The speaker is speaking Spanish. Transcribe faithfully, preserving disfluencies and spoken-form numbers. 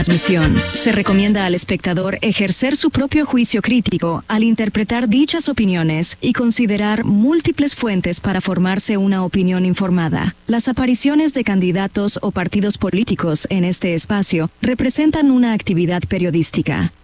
transmisión. Se recomienda al espectador ejercer su propio juicio crítico al interpretar dichas opiniones y considerar múltiples fuentes para formarse una opinión informada. Las apariciones de candidatos o partidos políticos en este espacio representan una actividad periodística.